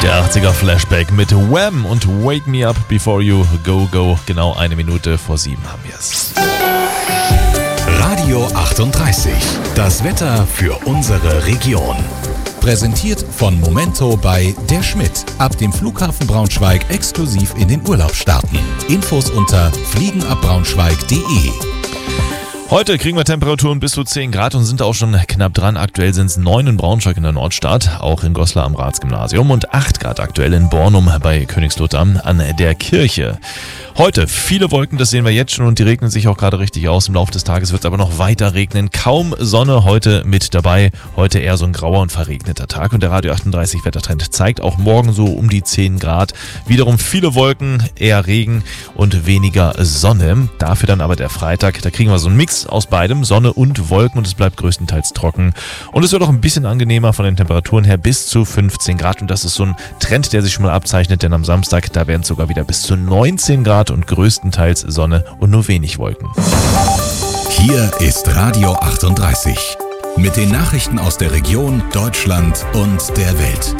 Der 80er Flashback mit Wham und Wake Me Up Before You Go Go. Genau 1 Minute vor 7 haben wir es. Radio 38. Das Wetter für unsere Region. Präsentiert von Momento bei Der Schmidt. Ab dem Flughafen Braunschweig exklusiv in den Urlaub starten. Infos unter fliegenabbraunschweig.de. Heute kriegen wir Temperaturen bis zu 10 Grad und sind auch schon knapp dran. Aktuell sind es 9 in Braunschweig in der Nordstadt, auch in Goslar am Ratsgymnasium und 8 Grad aktuell in Bornum bei Königslutter an der Kirche. Heute viele Wolken, das sehen wir jetzt schon und die regnen sich auch gerade richtig aus. Im Laufe des Tages wird es aber noch weiter regnen. Kaum Sonne heute mit dabei. Heute eher so ein grauer und verregneter Tag und der Radio 38 Wettertrend zeigt auch morgen so um die 10 Grad. Wiederum viele Wolken, eher Regen und weniger Sonne. Dafür dann aber der Freitag, da kriegen wir so einen Mix aus beidem, Sonne und Wolken und es bleibt größtenteils trocken. Und es wird auch ein bisschen angenehmer von den Temperaturen her bis zu 15 Grad und das ist so ein Trend, der sich schon mal abzeichnet, denn am Samstag, da werden es sogar wieder bis zu 19 Grad und größtenteils Sonne und nur wenig Wolken. Hier ist Radio 38 mit den Nachrichten aus der Region, Deutschland und der Welt.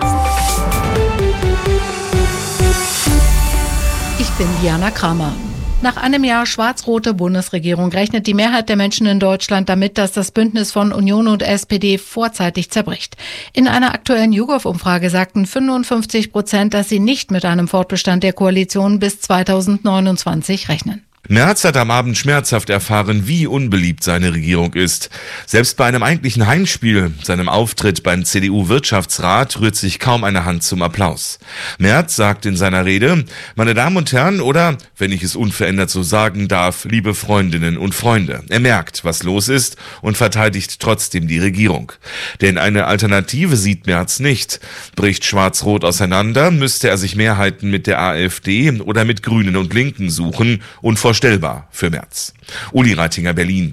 Ich bin Diana Kramer. Nach einem Jahr schwarz-rote Bundesregierung rechnet die Mehrheit der Menschen in Deutschland damit, dass das Bündnis von Union und SPD vorzeitig zerbricht. In einer aktuellen YouGov-Umfrage sagten 55%, dass sie nicht mit einem Fortbestand der Koalition bis 2029 rechnen. Merz hat am Abend schmerzhaft erfahren, wie unbeliebt seine Regierung ist. Selbst bei einem eigentlichen Heimspiel, seinem Auftritt beim CDU-Wirtschaftsrat, rührt sich kaum eine Hand zum Applaus. Merz sagt in seiner Rede: Meine Damen und Herren oder, wenn ich es unverändert so sagen darf, liebe Freundinnen und Freunde. Er merkt, was los ist und verteidigt trotzdem die Regierung. Denn eine Alternative sieht Merz nicht. Bricht Schwarz-Rot auseinander, müsste er sich Mehrheiten mit der AfD oder mit Grünen und Linken suchen. Unvorstellbar für Merz. Uli Reitinger, Berlin.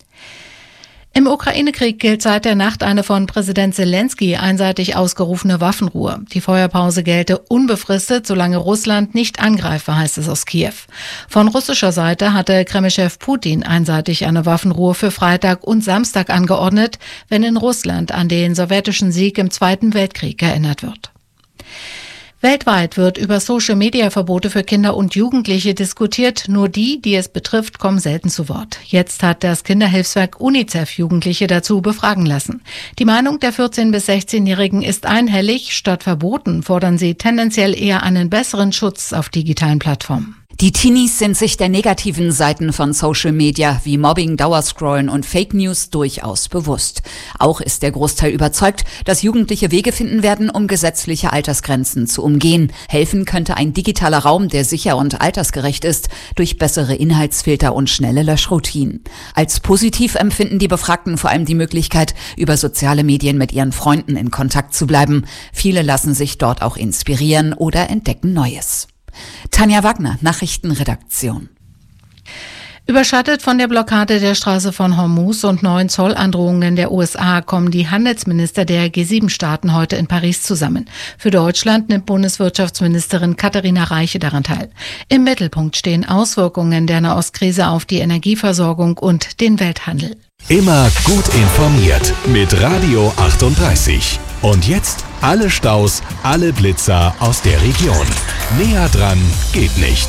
Im Ukraine-Krieg gilt seit der Nacht eine von Präsident Zelensky einseitig ausgerufene Waffenruhe. Die Feuerpause gelte unbefristet, solange Russland nicht angreife, heißt es aus Kiew. Von russischer Seite hatte Kreml-Chef Putin einseitig eine Waffenruhe für Freitag und Samstag angeordnet, wenn in Russland an den sowjetischen Sieg im Zweiten Weltkrieg erinnert wird. Weltweit wird über Social-Media-Verbote für Kinder und Jugendliche diskutiert. Nur die, die es betrifft, kommen selten zu Wort. Jetzt hat das Kinderhilfswerk UNICEF Jugendliche dazu befragen lassen. Die Meinung der 14- bis 16-Jährigen ist einhellig. Statt Verboten fordern sie tendenziell eher einen besseren Schutz auf digitalen Plattformen. Die Teenies sind sich der negativen Seiten von Social Media wie Mobbing, Dauerscrollen und Fake News durchaus bewusst. Auch ist der Großteil überzeugt, dass Jugendliche Wege finden werden, um gesetzliche Altersgrenzen zu umgehen. Helfen könnte ein digitaler Raum, der sicher und altersgerecht ist, durch bessere Inhaltsfilter und schnelle Löschroutinen. Als positiv empfinden die Befragten vor allem die Möglichkeit, über soziale Medien mit ihren Freunden in Kontakt zu bleiben. Viele lassen sich dort auch inspirieren oder entdecken Neues. Tanja Wagner, Nachrichtenredaktion. Überschattet von der Blockade der Straße von Hormuz und neuen Zollandrohungen der USA kommen die Handelsminister der G7-Staaten heute in Paris zusammen. Für Deutschland nimmt Bundeswirtschaftsministerin Katharina Reiche daran teil. Im Mittelpunkt stehen Auswirkungen der Nahostkrise auf die Energieversorgung und den Welthandel. Immer gut informiert mit Radio 38. Und jetzt alle Staus, alle Blitzer aus der Region. Näher dran geht nicht.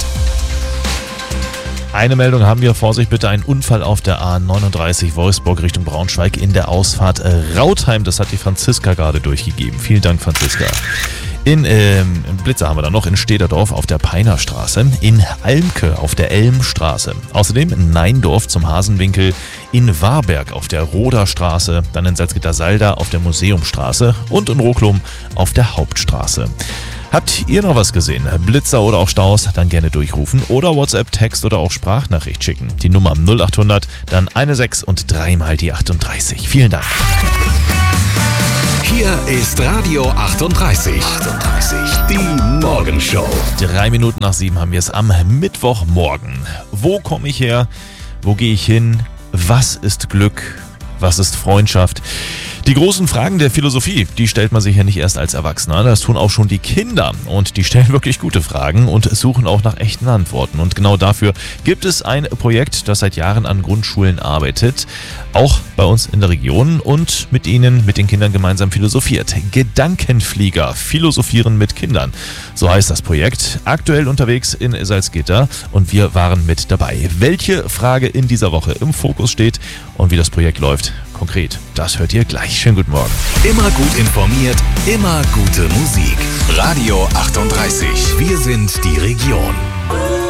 Eine Meldung haben wir, Vorsicht bitte, ein Unfall auf der A39 Wolfsburg Richtung Braunschweig in der Ausfahrt Rautheim. Das hat die Franziska gerade durchgegeben. Vielen Dank, Franziska. In Blitzer haben wir dann noch in Stederdorf auf der Peinerstraße, in Almke auf der Elmstraße, außerdem in Neindorf zum Hasenwinkel, in Warberg auf der Roderstraße, dann in Salzgitter-Salda auf der Museumstraße und in Roklum auf der Hauptstraße. Habt ihr noch was gesehen? Blitzer oder auch Staus? Dann gerne durchrufen oder WhatsApp, Text oder auch Sprachnachricht schicken. Die Nummer 0800, dann 16 und 3 mal die 38. Vielen Dank. Hier ist Radio 38. Die Morgenshow. 3 Minuten nach 7 haben wir es am Mittwochmorgen. Wo komme ich her? Wo gehe ich hin? Was ist Glück? Was ist Freundschaft? Die großen Fragen der Philosophie, die stellt man sich ja nicht erst als Erwachsener, das tun auch schon die Kinder. Und die stellen wirklich gute Fragen und suchen auch nach echten Antworten. Und genau dafür gibt es ein Projekt, das seit Jahren an Grundschulen arbeitet, auch bei uns in der Region und mit den Kindern gemeinsam philosophiert. Gedankenflieger, philosophieren mit Kindern. So heißt das Projekt. Aktuell unterwegs in Salzgitter und wir waren mit dabei. Welche Frage in dieser Woche im Fokus steht und wie das Projekt läuft, konkret, das hört ihr gleich. Schönen guten Morgen. Immer gut informiert, immer gute Musik. Radio 38. Wir sind die Region.